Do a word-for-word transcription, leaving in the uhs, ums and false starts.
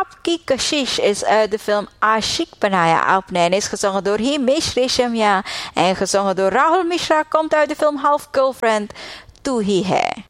Aapki Kashish is uit de film Ashik Banaya Apne en is gezongen door Himesh Reshammiya en gezongen door Rahul Mishra, komt uit de film Half Girlfriend, Tu Hi Hai.